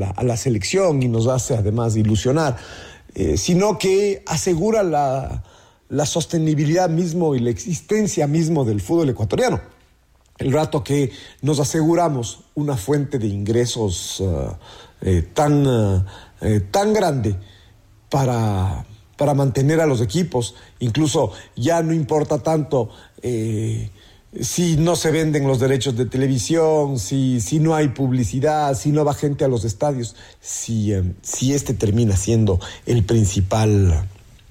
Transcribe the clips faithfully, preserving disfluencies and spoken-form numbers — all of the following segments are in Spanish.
a, a la selección y nos hace además ilusionar, eh, sino que asegura la, la sostenibilidad mismo y la existencia mismo del fútbol ecuatoriano. El rato que nos aseguramos una fuente de ingresos uh, eh, tan, uh, eh, tan grande para, para mantener a los equipos, incluso ya no importa tanto eh, si no se venden los derechos de televisión, si, si no hay publicidad, si no va gente a los estadios, si, eh, si este termina siendo el principal...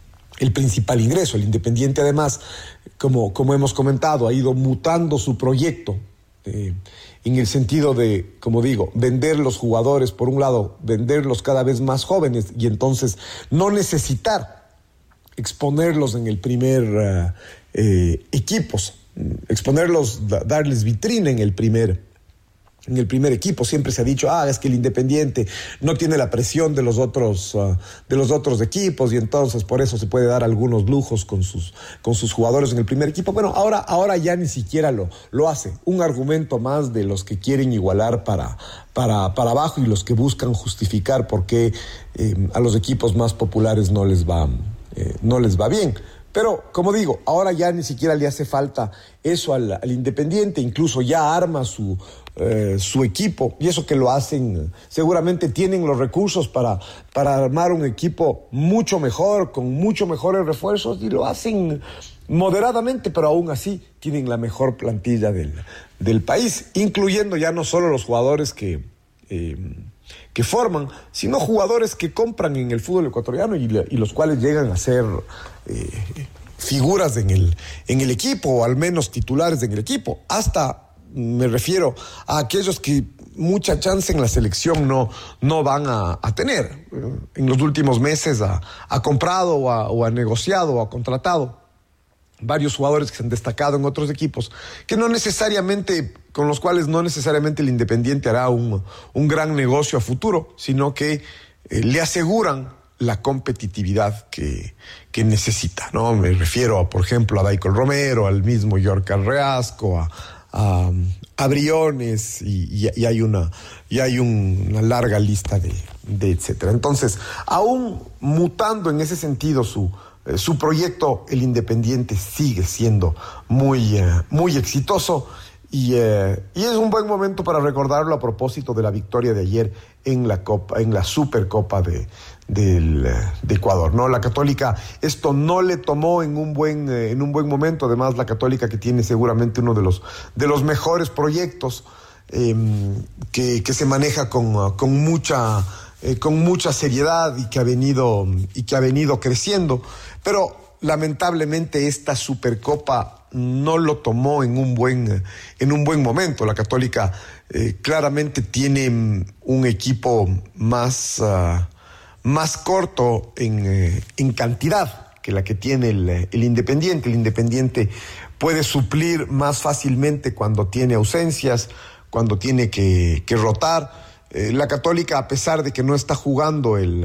el principal ingreso. El Independiente, además, como, como hemos comentado, ha ido mutando su proyecto eh, en el sentido de, como digo, vender los jugadores, por un lado, venderlos cada vez más jóvenes y entonces no necesitar exponerlos en el primer uh, eh, equipos, exponerlos, da, darles vitrina en el primer En el primer equipo. Siempre se ha dicho, ah, es que el Independiente no tiene la presión de los otros, uh, de los otros equipos y entonces por eso se puede dar algunos lujos con sus, con sus jugadores en el primer equipo. Bueno, ahora, ahora ya ni siquiera lo, lo hace. Un argumento más de los que quieren igualar para, para, para abajo y los que buscan justificar por qué eh, a los equipos más populares no les va, eh, no les va bien. Pero, como digo, ahora ya ni siquiera le hace falta eso al, al Independiente, incluso ya arma su, eh, su equipo, y eso que lo hacen, seguramente tienen los recursos para, para armar un equipo mucho mejor, con mucho mejores refuerzos, y lo hacen moderadamente, pero aún así tienen la mejor plantilla del, del país, incluyendo ya no solo los jugadores que... Eh, que forman, sino jugadores que compran en el fútbol ecuatoriano y, y los cuales llegan a ser eh, figuras en el, en el equipo, o al menos titulares en el equipo. Hasta me refiero a aquellos que mucha chance en la selección no, no van a, a tener. En los últimos meses ha, ha comprado o ha, o ha negociado o ha contratado varios jugadores que se han destacado en otros equipos, que no necesariamente, con los cuales no necesariamente el Independiente hará un, un gran negocio a futuro, sino que eh, le aseguran la competitividad que, que necesita, ¿no? Me refiero, a, por ejemplo, a Daicol Romero, al mismo York Reasco, a, a, a Briones, y, y, y hay, una, y hay un, una larga lista de, de etcétera. Entonces, aún mutando en ese sentido su Su proyecto, el Independiente, sigue siendo muy, uh, muy exitoso y, uh, y es un buen momento para recordarlo a propósito de la victoria de ayer en la Copa, en la Supercopa de, del, de Ecuador, ¿no? La Católica esto no le tomó en un buen, eh, en un buen momento. Además, la Católica, que tiene seguramente uno de los, de los mejores proyectos eh, que, que se maneja con, uh, con mucha... Eh, con mucha seriedad y que ha venido y que ha venido creciendo, pero lamentablemente esta Supercopa no lo tomó en un buen en un buen momento. La Católica eh, claramente tiene un equipo más uh, más corto en, eh, en cantidad que la que tiene el, el Independiente. El Independiente puede suplir más fácilmente cuando tiene ausencias, cuando tiene que, que rotar. Eh, la Católica, a pesar de que no está jugando el,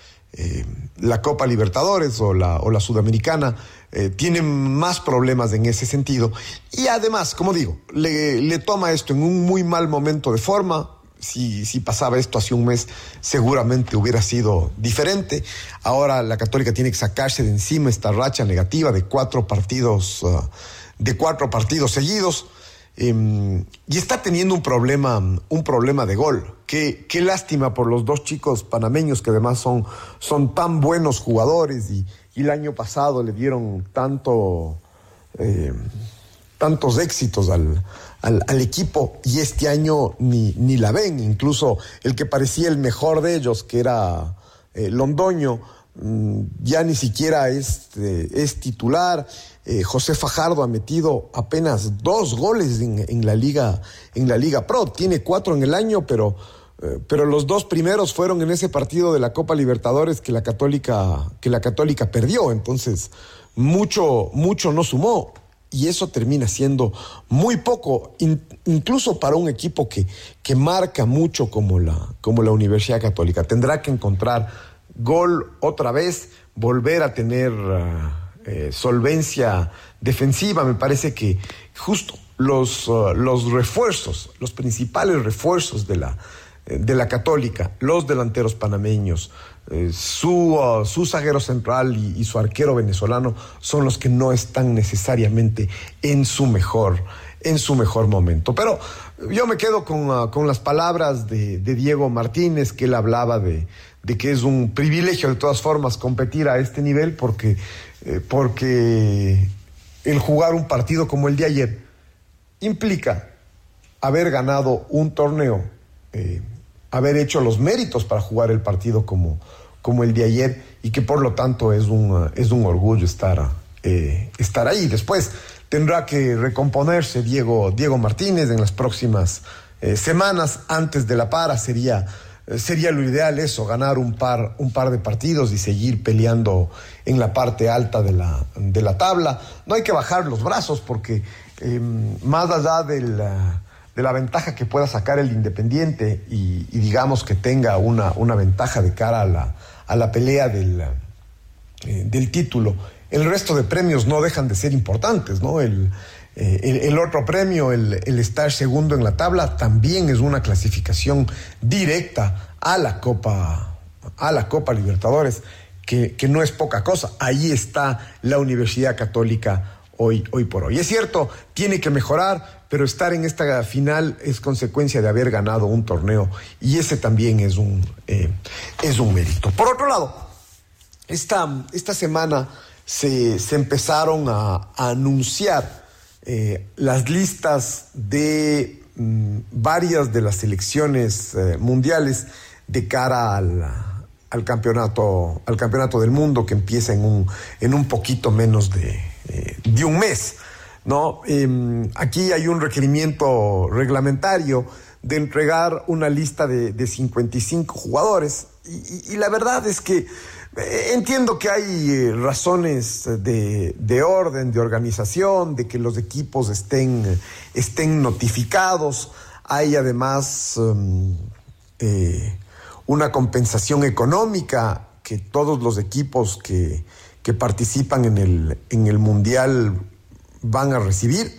eh, la Copa Libertadores o la, o la Sudamericana, eh, tiene más problemas en ese sentido. Y además, como digo, le, le toma esto en un muy mal momento de forma. Si, si pasaba esto hace un mes, seguramente hubiera sido diferente. Ahora la Católica tiene que sacarse de encima esta racha negativa de cuatro partidos, uh, de cuatro partidos seguidos. Eh, y está teniendo un problema, un problema de gol. Qué, qué lástima por los dos chicos panameños que además son, son tan buenos jugadores y, y el año pasado le dieron tanto, eh, tantos éxitos al, al, al equipo, y este año ni, ni la ven. Incluso el que parecía el mejor de ellos, que era eh, Londoño, ya ni siquiera es, eh, es titular. eh, José Fajardo ha metido apenas dos goles en, en la Liga en la Liga Pro, tiene cuatro en el año, pero, eh, pero los dos primeros fueron en ese partido de la Copa Libertadores que la Católica, que la Católica perdió. Entonces mucho, mucho no sumó, y eso termina siendo muy poco, in, incluso para un equipo que, que marca mucho como la, como la Universidad Católica. Tendrá que encontrar gol otra vez, volver a tener uh, eh, solvencia defensiva. Me parece que justo los, uh, los refuerzos, los principales refuerzos de la, de la Católica, los delanteros panameños, eh, su, uh, su zaguero central y, y su arquero venezolano son los que no están necesariamente en su mejor, en su mejor momento. Pero yo me quedo con, uh, con las palabras de, de Diego Martínez, que él hablaba de, de que es un privilegio de todas formas competir a este nivel porque, eh, porque el jugar un partido como el de ayer implica haber ganado un torneo, eh, haber hecho los méritos para jugar el partido como, como el de ayer, y que por lo tanto es un, es un orgullo estar, eh, estar ahí. Después tendrá que recomponerse Diego, Diego Martínez en las próximas eh, semanas antes de la para. Sería, eh, sería lo ideal eso, ganar un par, un par de partidos y seguir peleando en la parte alta de la, de la tabla. No hay que bajar los brazos porque eh, más allá del... de la ventaja que pueda sacar el Independiente y, y digamos que tenga una, una ventaja de cara a la, a la pelea del, eh, del título, el resto de premios no dejan de ser importantes, ¿no? El, eh, el, el otro premio, el, el estar segundo en la tabla, también es una clasificación directa a la Copa, a la Copa Libertadores, que, que no es poca cosa. Ahí está la Universidad Católica Hoy, hoy por hoy. Es cierto, tiene que mejorar, pero estar en esta final es consecuencia de haber ganado un torneo y ese también es un, eh, es un mérito. Por otro lado, esta, esta semana se, se empezaron a, a anunciar eh, las listas de mm, varias de las selecciones eh, mundiales de cara al, al, campeonato, al campeonato del mundo que empieza en un, en un poquito menos de... Eh, de un mes, ¿no? Eh, aquí hay un requerimiento reglamentario de entregar una lista de, de cincuenta y cinco jugadores y, y, y la verdad es que eh, entiendo que hay eh, razones de, de orden, de organización, de que los equipos estén, estén notificados. Hay además um, eh, una compensación económica que todos los equipos que que participan en el, en el Mundial van a recibir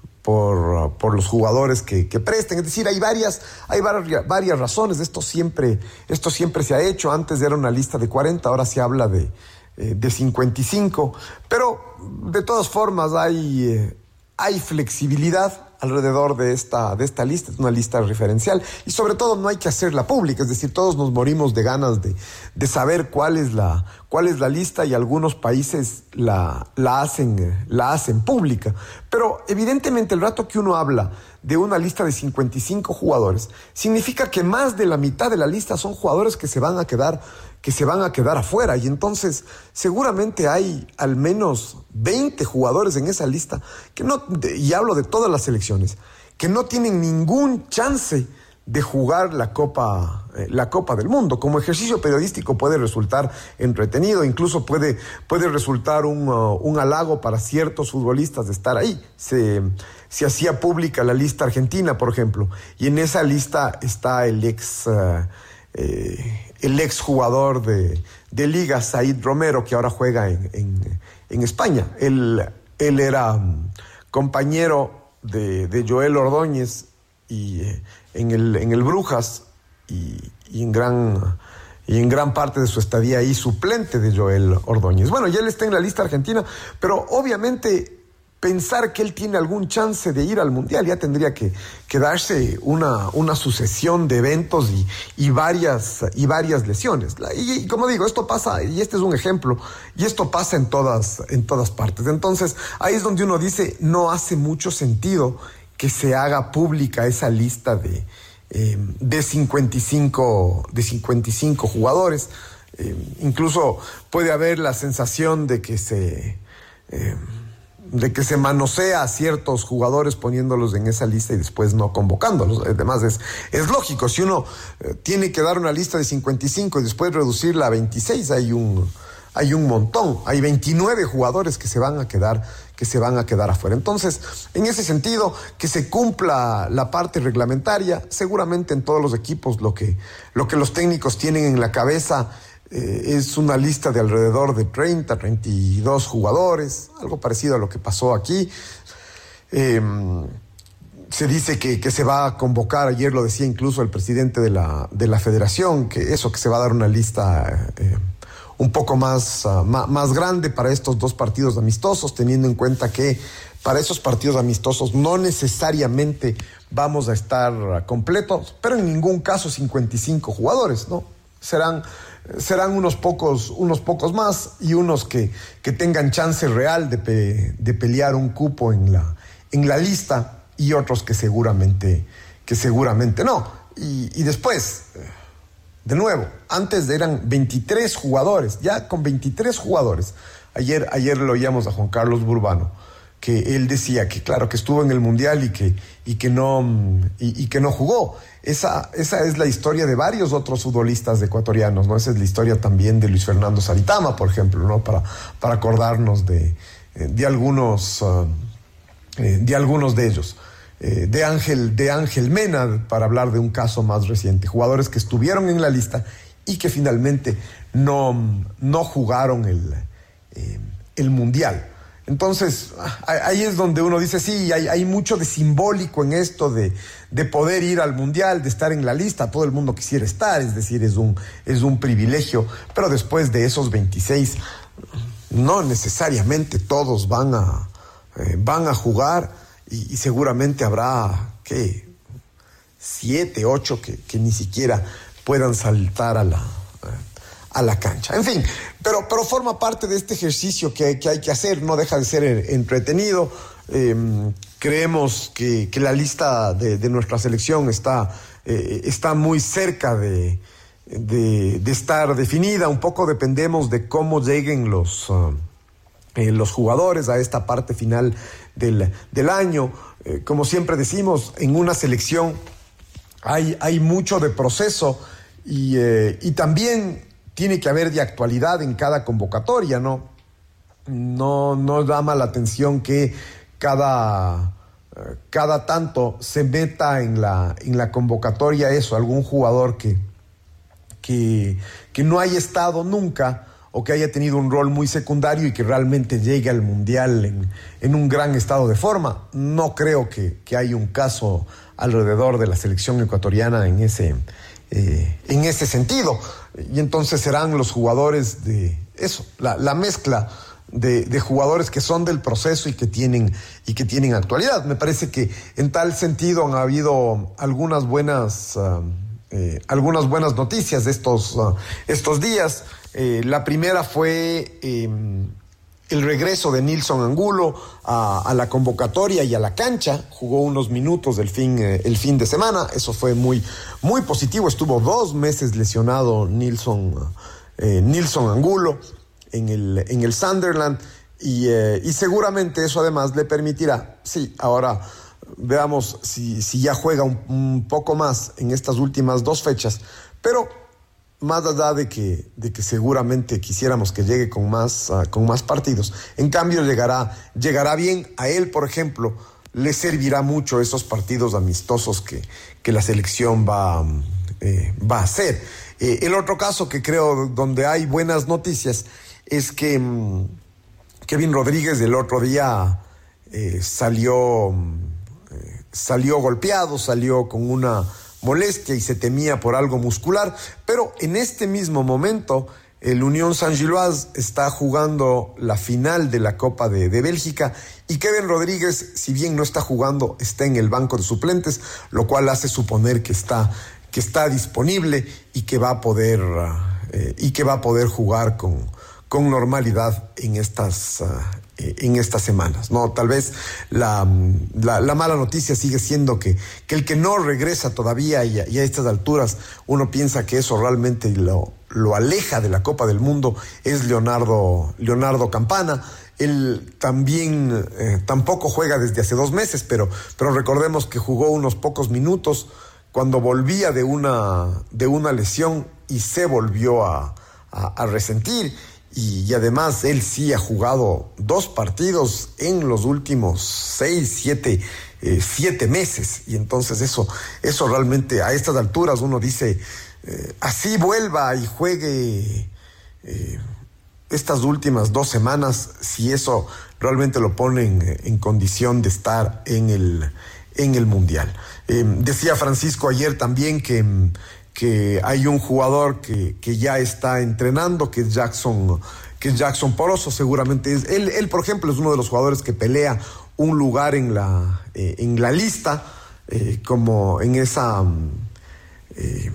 por, por los jugadores que, que presten. Es decir, hay varias, hay varias, varias razones. Esto siempre, esto siempre se ha hecho. Antes era una lista de cuarenta, ahora se habla de, eh, de cincuenta y cinco. Pero de todas formas hay, eh, hay flexibilidad alrededor de esta, de esta lista. Es una lista referencial y sobre todo no hay que hacerla pública, es decir, todos nos morimos de ganas de, de saber cuál es la, cuál es la lista y algunos países la, la, hacen, la hacen pública. Pero evidentemente el rato que uno habla de una lista de cincuenta y cinco jugadores, significa que más de la mitad de la lista son jugadores que se van a quedar, que se van a quedar afuera y entonces seguramente hay al menos veinte jugadores en esa lista que no, y hablo de todas las selecciones, que no tienen ningún chance de jugar la Copa, eh, la Copa del Mundo. Como ejercicio periodístico puede resultar entretenido, incluso puede, puede resultar un, uh, un halago para ciertos futbolistas de estar ahí. Se, se hacía pública la lista argentina, por ejemplo, y en esa lista está el ex, uh, eh, el ex jugador de, de Liga, Said Romero, que ahora juega en, en, en España. Él, él era um, compañero de, de Joel Ordóñez y eh, en el en el Brujas y, y en gran y en gran parte de su estadía ahí suplente de Joel Ordóñez. Bueno, ya él está en la lista argentina, pero obviamente pensar que él tiene algún chance de ir al Mundial ya tendría que, que darse una, una sucesión de eventos y, y varias y varias lesiones. Y, y como digo, esto pasa, y este es un ejemplo, y esto pasa en todas, en todas partes. Entonces, ahí es donde uno dice, no hace mucho sentido que se haga pública esa lista de, eh, de, cincuenta y cinco, de cincuenta y cinco jugadores. Eh, incluso puede haber la sensación de que se... Eh, de que se manosea a ciertos jugadores poniéndolos en esa lista y después no convocándolos. Además, es, es lógico, si uno eh, tiene que dar una lista de cincuenta y cinco y después reducirla a veintiséis, hay un, hay un montón, hay veintinueve jugadores que se van a quedar, que se van a quedar afuera. Entonces, en ese sentido, que se cumpla la parte reglamentaria, seguramente en todos los equipos lo que, lo que los técnicos tienen en la cabeza Eh, es una lista de alrededor de treinta, treinta y dos jugadores, algo parecido a lo que pasó aquí. Eh, se dice que, que se va a convocar, ayer lo decía incluso el presidente de la, de la federación, que eso, que se va a dar una lista eh, un poco más, uh, más, más grande para estos dos partidos amistosos, teniendo en cuenta que para esos partidos amistosos no necesariamente vamos a estar completos, pero en ningún caso cincuenta y cinco jugadores, ¿no? Serán, serán unos pocos, unos pocos más y unos que, que tengan chance real de, pe, de pelear un cupo en la, en la lista, y otros que seguramente, que seguramente no. Y, y después, de nuevo, antes eran veintitrés jugadores, ya con veintitrés jugadores. Ayer, ayer lo oíamos a Juan Carlos Burbano, que él decía que claro, que estuvo en el Mundial y que, y que, no, y, y que no jugó. Esa, esa es la historia de varios otros futbolistas ecuatorianos, ¿no? Esa es la historia también de Luis Fernando Saritama, por ejemplo, ¿no? Para, para acordarnos de, de algunos, uh, de algunos de ellos. De Ángel, de Ángel Mena, para hablar de un caso más reciente. Jugadores que estuvieron en la lista y que finalmente no, no jugaron el, eh, el Mundial. Entonces, ahí es donde uno dice, sí, hay, hay mucho de simbólico en esto de, de poder ir al Mundial, de estar en la lista. Todo el mundo quisiera estar, es decir, es un, es un privilegio. Pero después de esos veintiséis, no necesariamente todos van a, eh, van a jugar. Y, y seguramente habrá, ¿qué? Siete, ocho que, que ni siquiera puedan saltar a la, a la cancha. En fin, pero, pero forma parte de este ejercicio que, que hay que hacer, no deja de ser entretenido. Eh, creemos que, que la lista de, de nuestra selección está, eh, está muy cerca de, de, de estar definida. Un poco dependemos de cómo lleguen los... Uh, Eh, los jugadores a esta parte final del, del año. Eh, como siempre decimos, en una selección hay, hay mucho de proceso y, eh, y también tiene que haber de actualidad en cada convocatoria, ¿no? No, no llama la atención que cada, eh, cada tanto se meta en la, en la convocatoria eso, algún jugador que, que, que no haya estado nunca, o que haya tenido un rol muy secundario y que realmente llegue al Mundial en, en un gran estado de forma. No creo que, que haya un caso alrededor de la selección ecuatoriana en ese, eh, en ese sentido. Y entonces serán los jugadores de eso, la, la mezcla de, de jugadores que son del proceso y que tienen, y que tienen actualidad. Me parece que en tal sentido han habido algunas buenas, uh, eh, algunas buenas noticias de estos, uh, estos días. Eh, la primera fue eh, el regreso de Nilson Angulo a, a la convocatoria y a la cancha. Jugó unos minutos del fin, eh, el fin de semana. Eso fue muy, muy positivo. Estuvo dos meses lesionado Nilson, eh, Nilson Angulo en el, en el Sunderland y, eh, y seguramente eso además le permitirá, sí, ahora veamos si, si ya juega un, un poco más en estas últimas dos fechas, pero más allá de que, de que seguramente quisiéramos que llegue con más, uh, con más partidos, en cambio llegará, llegará bien. A él, por ejemplo, le servirá mucho esos partidos amistosos que, que la selección va, eh, va a hacer. Eh, el otro caso que creo donde hay buenas noticias es que um, Kevin Rodríguez el otro día eh, salió, eh, salió golpeado, salió con una molestia y se temía por algo muscular, pero en este mismo momento el Unión Saint-Gilloise está jugando la final de la Copa de, de Bélgica y Kevin Rodríguez, si bien no está jugando, está en el banco de suplentes, lo cual hace suponer que está, que está disponible y que va a poder, eh, y que va a poder jugar con, con normalidad en estas, uh, en estas semanas, ¿no? Tal vez la, la, la mala noticia sigue siendo que, que el que no regresa todavía y a, y a estas alturas uno piensa que eso realmente lo, lo aleja de la Copa del Mundo es Leonardo, Leonardo Campana. Él también eh, tampoco juega desde hace dos meses, pero, pero recordemos que jugó unos pocos minutos cuando volvía de una, de una lesión y se volvió a, a, a resentir. Y, y además él sí ha jugado dos partidos en los últimos seis, siete, eh, siete meses. Y entonces eso, eso realmente a estas alturas uno dice, eh, así vuelva y juegue eh, estas últimas dos semanas, si eso realmente lo pone en, en condición de estar en el, en el Mundial. Eh, decía Francisco ayer también que, que hay un jugador que, que ya está entrenando, que es Jackson, que es Jackson Poroso, seguramente es, él, él, por ejemplo, es uno de los jugadores que pelea un lugar en la, eh, en la lista, eh, como en esa... Eh,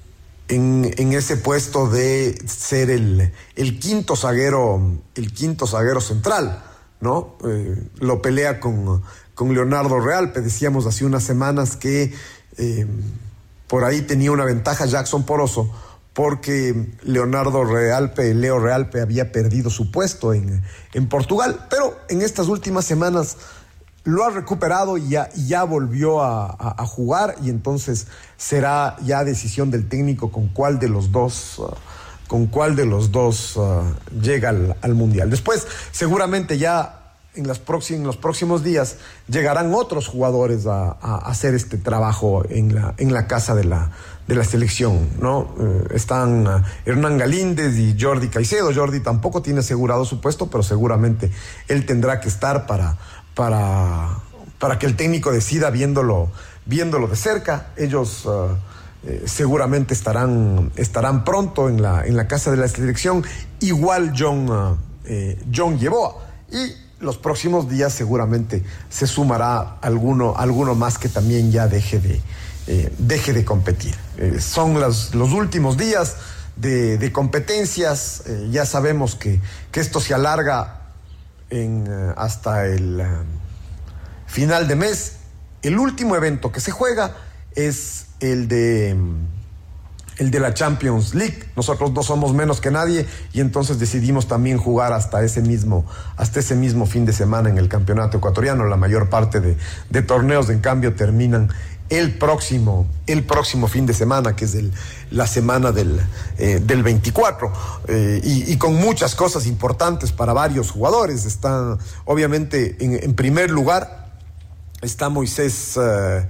En, en ese puesto de ser el, el quinto zaguero, el quinto zaguero central, ¿no? Eh, lo pelea con, con Leonardo Realpe. Decíamos hace unas semanas que eh, por ahí tenía una ventaja Jackson Poroso, porque Leonardo Realpe, Leo Realpe, había perdido su puesto en, en Portugal, pero en estas últimas semanas lo ha recuperado y ya, y ya volvió a, a, a jugar, y entonces será ya decisión del técnico con cuál de los dos, uh, con cuál de los dos uh, llega al, al Mundial. Después, seguramente ya en, las próxim, en los próximos días llegarán otros jugadores a, a hacer este trabajo en la, en la casa de la, de la selección, ¿no? Uh, están uh, Hernán Galíndez y Jordi Caicedo. Jordi tampoco tiene asegurado su puesto, pero seguramente él tendrá que estar para... Para, para que el técnico decida viéndolo, viéndolo de cerca. Ellos uh, eh, seguramente estarán, estarán pronto en la, en la casa de la selección, igual John, uh, eh, John Yeboah, y los próximos días seguramente se sumará alguno, alguno más que también ya deje de, eh, deje de competir. Eh, son las, los últimos días de, de competencias. Eh, ya sabemos que, que esto se alarga En, uh, hasta el uh, final de mes. El último evento que se juega es el de um, el de la Champions League. Nosotros no somos menos que nadie, y entonces decidimos también jugar hasta ese mismo hasta ese mismo fin de semana en el campeonato ecuatoriano. La mayor parte de, de torneos, en cambio, terminan el próximo, el próximo fin de semana, que es el, la semana del, eh, del veinticuatro, eh, y, y con muchas cosas importantes para varios jugadores. Está, obviamente, en, en primer lugar, está Moisés, eh,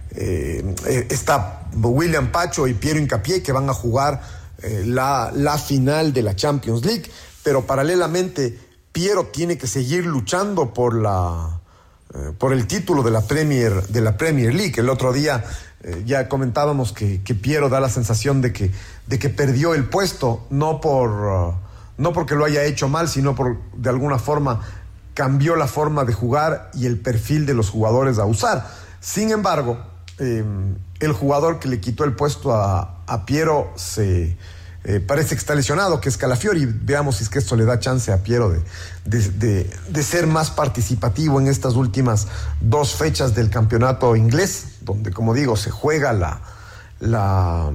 eh, está William Pacho y Piero Hincapié, que van a jugar eh, la, la final de la Champions League, pero paralelamente Piero tiene que seguir luchando por la... por el título de la Premier, de la Premier League. El otro día eh, ya comentábamos que, que Piero da la sensación de que, de que perdió el puesto, no por uh, no porque lo haya hecho mal, sino por de alguna forma cambió la forma de jugar y el perfil de los jugadores a usar. Sin embargo, eh, el jugador que le quitó el puesto a, a Piero se Eh, parece que está lesionado, que es Calafiori. Veamos si es que esto le da chance a Piero de, de, de, de ser más participativo en estas últimas dos fechas del campeonato inglés, donde, como digo, se juega la, la,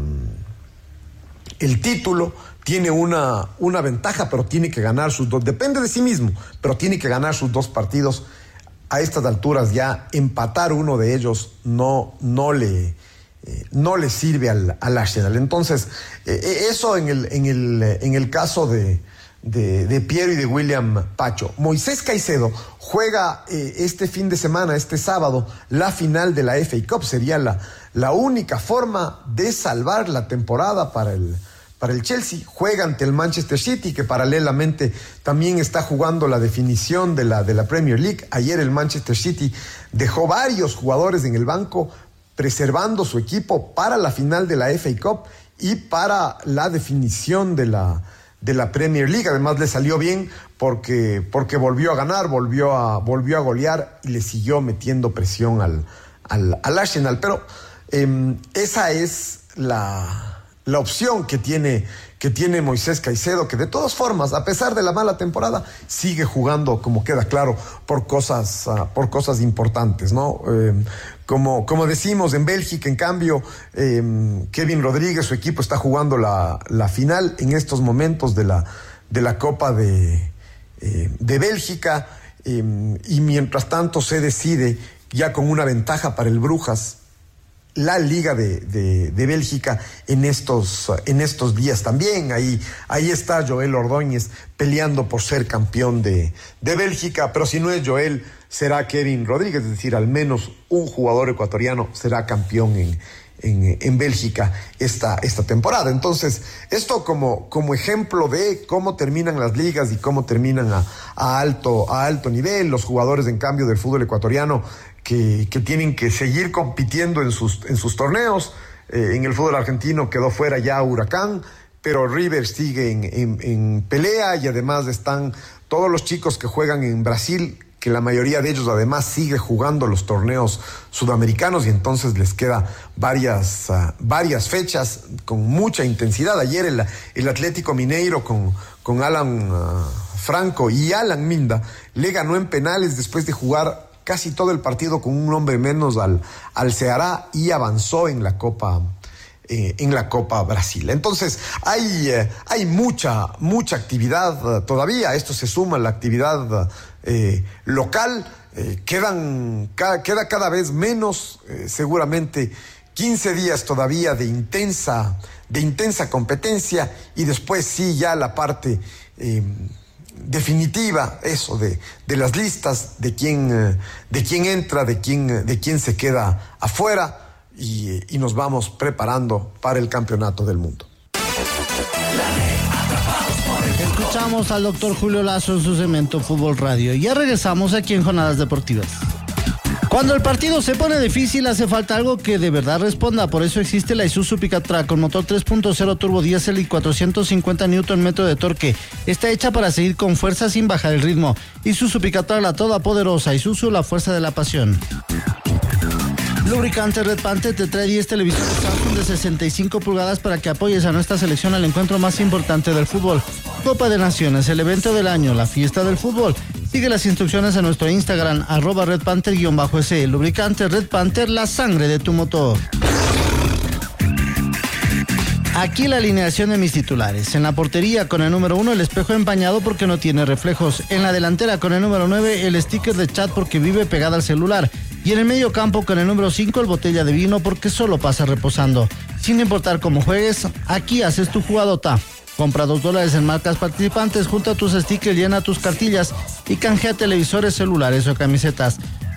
el título. Tiene una, una ventaja, pero tiene que ganar sus dos. Depende de sí mismo, pero tiene que ganar sus dos partidos. A estas alturas ya empatar uno de ellos no, no le... Eh, no le sirve al, al Arsenal. Entonces, eh, eso en el, en el, en el caso de, de, de Piero y de William Pacho. Moisés Caicedo juega eh, este fin de semana, este sábado, la final de la F A Cup. Sería la, la única forma de salvar la temporada para el, para el Chelsea. Juega ante el Manchester City, que paralelamente también está jugando la definición de la, de la Premier League. Ayer el Manchester City dejó varios jugadores en el banco, preservando su equipo para la final de la F A Cup y para la definición de la, de la Premier League. Además, le salió bien porque, porque volvió a ganar, volvió a, volvió a golear y le siguió metiendo presión al, al, al Arsenal. Pero eh, esa es la, la opción que tiene, que tiene Moisés Caicedo, que de todas formas, a pesar de la mala temporada, sigue jugando, como queda claro, por cosas, uh, por cosas importantes, ¿no? Eh, Como, como decimos, en Bélgica, en cambio, eh, Kevin Rodríguez, su equipo, está jugando la, la final en estos momentos de la, de la Copa de, eh, de Bélgica, eh, y mientras tanto se decide, ya con una ventaja para el Brujas, la Liga de, de, de Bélgica en estos, en estos días también. Ahí, ahí está Joel Ordóñez peleando por ser campeón de, de Bélgica, pero si no es Joel, será Kevin Rodríguez, es decir, al menos un jugador ecuatoriano será campeón en, en, en Bélgica esta, esta temporada. Entonces, esto como, como ejemplo de cómo terminan las ligas y cómo terminan a, a, alto, a alto nivel. Los jugadores, en cambio, del fútbol ecuatoriano que, que tienen que seguir compitiendo en sus, en sus torneos. Eh, en el fútbol argentino quedó fuera ya Huracán, pero River sigue en, en, en pelea, y además están todos los chicos que juegan en Brasil, que la mayoría de ellos además sigue jugando los torneos sudamericanos, y entonces les queda varias, uh, varias fechas con mucha intensidad. Ayer el, el Atlético Mineiro con, con Alan uh, Franco y Alan Minda le ganó en penales después de jugar casi todo el partido con un hombre menos al, al Ceará, y avanzó en la Copa eh, en la Copa Brasil. Entonces hay, eh, hay mucha, mucha actividad uh, todavía. Esto se suma a la actividad eh, local. Eh, quedan, ca, queda cada vez menos, eh, seguramente quince días todavía de intensa, de intensa competencia, y después sí ya la parte eh, definitiva, eso de, de las listas, de quién, de quién entra, de quién, de quién se queda afuera, y, y nos vamos preparando para el campeonato del mundo. Escuchamos al doctor Julio Lazo en su segmento Fútbol Radio. Ya regresamos aquí en Jornadas Deportivas. Cuando el partido se pone difícil, hace falta algo que de verdad responda. Por eso existe la Isuzu Pickup con motor tres punto cero turbo diésel y cuatrocientos cincuenta newton metros de torque. Está hecha para seguir con fuerza sin bajar el ritmo. Isuzu Pickup, la toda poderosa. Isuzu, la fuerza de la pasión. Lubricante Red Panther te trae diez televisores Samsung de sesenta y cinco pulgadas para que apoyes a nuestra selección al encuentro más importante del fútbol. Copa de Naciones, el evento del año, la fiesta del fútbol. Sigue las instrucciones en nuestro Instagram, arroba Red Panther-S. Lubricante Red Panther, la sangre de tu motor. Aquí la alineación de mis titulares. En la portería con el número uno, el espejo empañado porque no tiene reflejos. En la delantera con el número nueve, el sticker de chat porque vive pegada al celular. Y en el medio campo con el número cinco, el botella de vino porque solo pasa reposando. Sin importar cómo juegues, aquí haces tu jugadota. Compra dos dólares en marcas participantes, junta tus stickers, llena tus cartillas y canjea televisores, celulares o camisetas.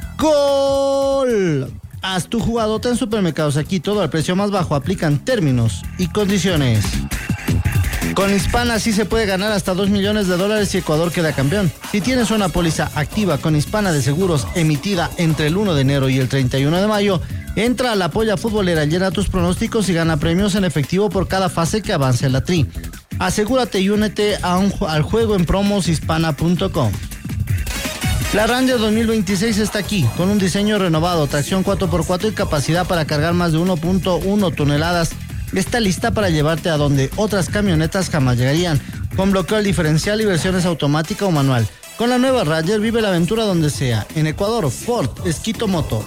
¡Gol! Haz tu jugadota en Supermercados Aquí, todo al precio más bajo. Aplican términos y condiciones. Con Hispana sí se puede ganar hasta dos millones de dólares si Ecuador queda campeón. Si tienes una póliza activa con Hispana de seguros emitida entre el uno de enero y el treinta y uno de mayo, entra a la polla futbolera, llena tus pronósticos y gana premios en efectivo por cada fase que avance en la tri. Asegúrate y únete a un, al juego en promos hispana punto com. La Ranger dos mil veintiséis está aquí, con un diseño renovado, tracción cuatro por cuatro y capacidad para cargar más de uno punto uno toneladas. Está lista para llevarte a donde otras camionetas jamás llegarían, con bloqueo al diferencial y versiones automática o manual. Con la nueva Ranger vive la aventura donde sea. En Ecuador, Ford Esquito Motor.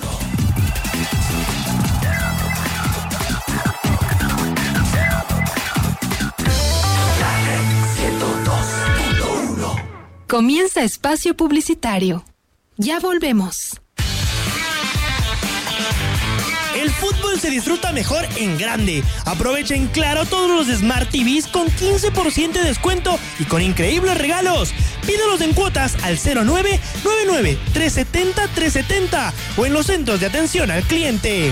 Comienza espacio publicitario. Ya volvemos. El fútbol se disfruta mejor en grande. Aprovecha en Claro todos los Smart T Vs con quince por ciento de descuento y con increíbles regalos. Pídelos en cuotas al cero nueve nueve nueve, tres siete cero, tres siete cero o en los centros de atención al cliente.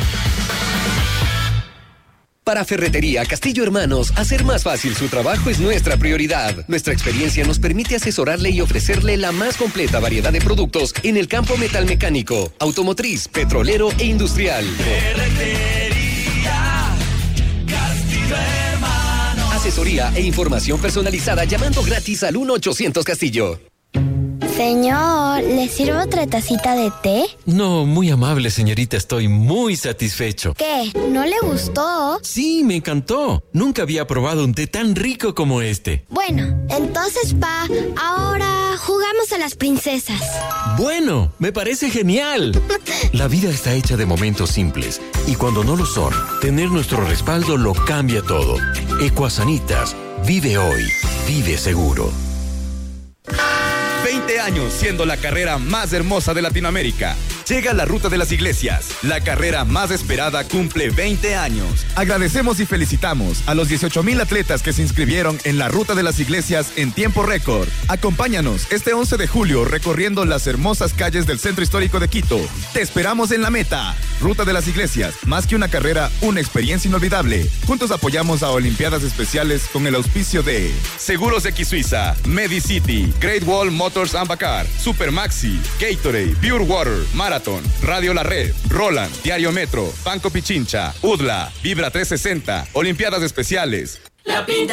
Para Ferretería Castillo Hermanos, hacer más fácil su trabajo es nuestra prioridad. Nuestra experiencia nos permite asesorarle y ofrecerle la más completa variedad de productos en el campo metalmecánico, automotriz, petrolero e industrial. Ferretería Castillo Hermanos. Asesoría e información personalizada llamando gratis al uno ochocientos Castillo. Señor, ¿le sirvo otra tacita de té? No, muy amable, señorita. Estoy muy satisfecho. ¿Qué? ¿No le gustó? Sí, me encantó. Nunca había probado un té tan rico como este. Bueno, entonces, pa, ahora jugamos a las princesas. Bueno, me parece genial. La vida está hecha de momentos simples y cuando no lo son, tener nuestro respaldo lo cambia todo. Ecuasanitas, vive hoy, vive seguro. veinte años siendo la carrera más hermosa de Latinoamérica. Llega la Ruta de las Iglesias. La carrera más esperada cumple veinte años. Agradecemos y felicitamos a los dieciocho mil atletas que se inscribieron en la Ruta de las Iglesias en tiempo récord. Acompáñanos este once de julio recorriendo las hermosas calles del Centro Histórico de Quito. Te esperamos en la meta. Ruta de las Iglesias, más que una carrera, una experiencia inolvidable. Juntos apoyamos a Olimpiadas Especiales con el auspicio de Seguros X Suiza, Medicity, Great Wall Motors and Bacar, Supermaxi, Gatorade, Pure Water, Marathon, Radio La Red, Roland, Diario Metro, Banco Pichincha, U D L A, Vibra trescientos sesenta, Olimpiadas Especiales. La Pinta